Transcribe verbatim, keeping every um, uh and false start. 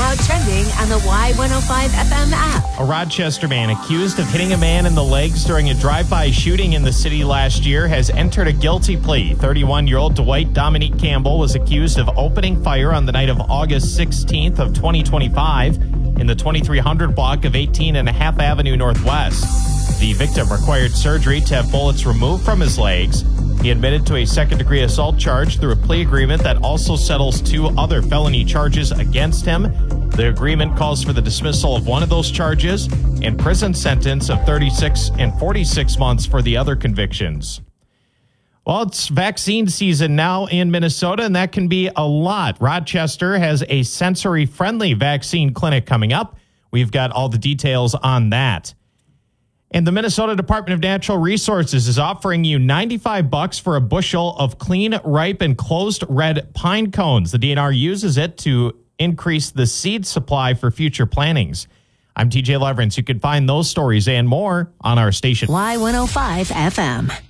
now trending on the Y one oh five F M app. A Rochester man accused of hitting a man in the legs during a drive-by shooting in the city last year has entered a guilty plea. thirty-one-year-old Dwight Dominique Campbell was accused of opening fire on the night of August sixteenth of twenty twenty-five in the twenty-three hundred block of eighteen and a half Avenue Northwest. The victim required surgery to have bullets removed from his legs. He admitted to a second-degree assault charge through a plea agreement that also settles two other felony charges against him. The agreement calls for the dismissal of one of those charges and prison sentence of thirty-six and forty-six months for the other convictions. Well, it's vaccine season now in Minnesota, and that can be a lot. Rochester has a sensory-friendly vaccine clinic coming up. We've got all the details on that. And the Minnesota Department of Natural Resources is offering you ninety-five bucks for a bushel of clean, ripe, and closed red pine cones. The D N R uses it to increase the seed supply for future plantings. I'm T J Leverance. You can find those stories and more on our station. Y one oh five F M.